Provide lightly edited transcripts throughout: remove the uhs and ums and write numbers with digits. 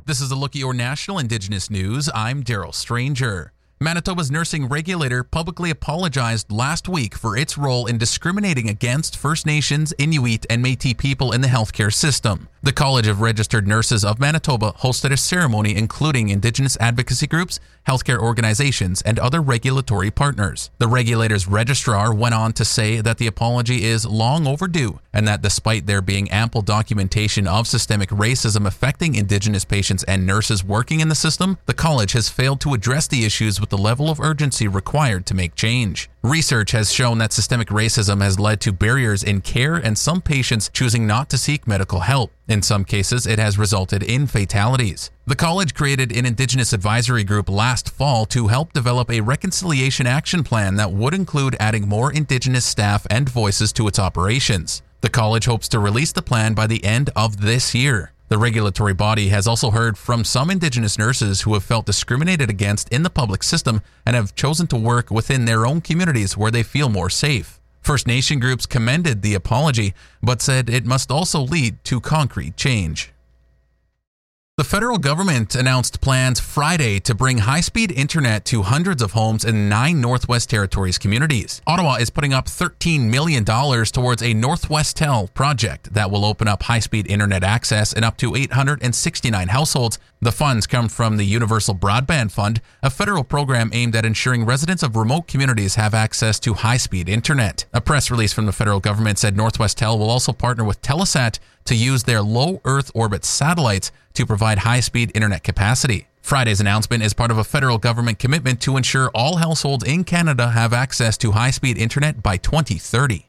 This is a look at your national Indigenous news. I'm Daryl Stranger. Manitoba's nursing regulator publicly apologized last week for its role in discriminating against First Nations, Inuit, and Métis people in the healthcare system. The College of Registered Nurses of Manitoba hosted a ceremony including Indigenous advocacy groups, healthcare organizations, and other regulatory partners. The regulator's registrar went on to say that the apology is long overdue and that despite there being ample documentation of systemic racism affecting Indigenous patients and nurses working in the system, the college has failed to address the issues with the level of urgency required to make change. Research has shown that systemic racism has led to barriers in care and some patients choosing not to seek medical help. In some cases, it has resulted in fatalities. The college created an Indigenous advisory group last fall to help develop a reconciliation action plan that would include adding more Indigenous staff and voices to its operations. The college hopes to release the plan by the end of this year. The regulatory body has also heard from some Indigenous nurses who have felt discriminated against in the public system and have chosen to work within their own communities where they feel more safe. First Nation groups commended the apology, but said it must also lead to concrete change. The federal government announced plans Friday to bring high-speed internet to hundreds of homes in 9 Northwest Territories communities. Ottawa is putting up $13 million towards a Northwestel project that will open up high-speed internet access in up to 869 households. The funds come from the Universal Broadband Fund, a federal program aimed at ensuring residents of remote communities have access to high-speed internet. A press release from the federal government said Northwestel will also partner with Telesat to use their low Earth orbit satellites to provide high-speed internet capacity. Friday's announcement is part of a federal government commitment to ensure all households in Canada have access to high-speed internet by 2030.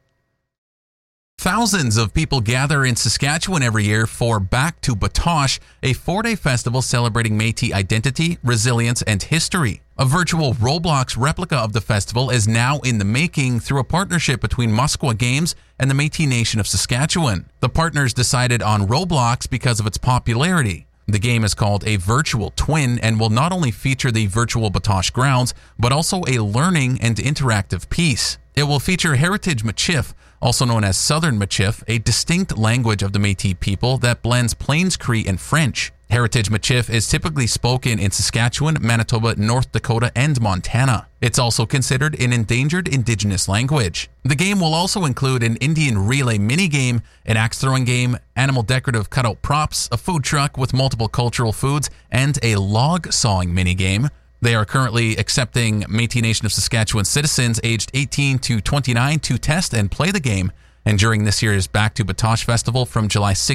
Thousands of people gather in Saskatchewan every year for Back to Batoche, a 4-day festival celebrating Métis identity, resilience, and history. A virtual Roblox replica of the festival is now in the making through a partnership between Musqueam Games and the Métis Nation of Saskatchewan. The partners decided on Roblox because of its popularity. The game is called a virtual twin and will not only feature the virtual Batoche grounds, but also a learning and interactive piece. It will feature Heritage Michif, also known as Southern Michif, a distinct language of the Métis people that blends Plains Cree and French. Heritage Michif is typically spoken in Saskatchewan, Manitoba, North Dakota, and Montana. It's also considered an endangered Indigenous language. The game will also include an Indian relay minigame, an axe-throwing game, animal decorative cutout props, a food truck with multiple cultural foods, and a log-sawing minigame. They are currently accepting Métis Nation of Saskatchewan citizens aged 18 to 29 to test and play the game. And during this year's Back to Batoche Festival from July 6